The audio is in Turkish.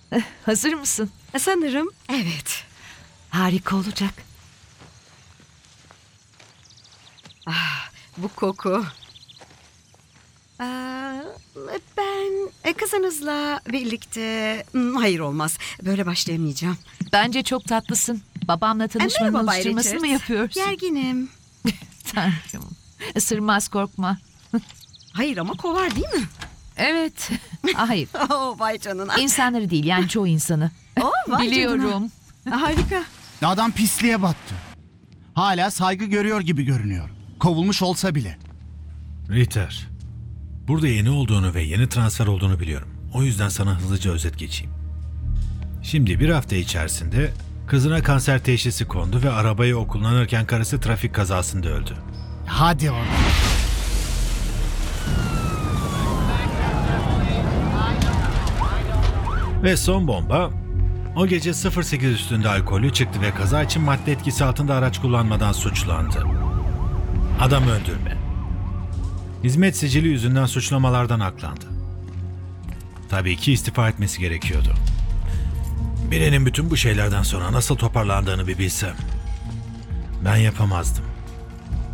Hazır mısın? Sanırım evet. Harika olacak. Bu koku. Ben kızınızla birlikte... Hayır olmaz. Böyle başlayamayacağım. Bence çok tatlısın. Babamla tanışmanın Merhaba Bay alıştırmasını Richards. mı yapıyorsun? Gerginim. Tanrım. Isırmaz, korkma. Hayır ama kovar değil mi? Evet. Hayır. Vay canına. İnsanları değil, yani çoğu insanı. Vay Biliyorum. canına. Harika. Adam pisliğe battı. Hala saygı görüyor gibi görünüyor. Kovulmuş olsa bile. Ritter, burada yeni olduğunu ve yeni transfer olduğunu biliyorum. O yüzden sana hızlıca özet geçeyim. Şimdi bir hafta içerisinde kızına kanser teşhisi kondu ve arabayı kullanırken karısı trafik kazasında öldü. Hadi oradan. Ve son bomba, o gece 08 üstünde alkolü çıktı ve kaza için madde etkisi altında araç kullanmadan suçlandı. Adam öldürme. Hizmet sicili yüzünden suçlamalardan aklandı. Tabii ki istifa etmesi gerekiyordu. Birinin bütün bu şeylerden sonra nasıl toparlandığını bir bilsem. Ben yapamazdım.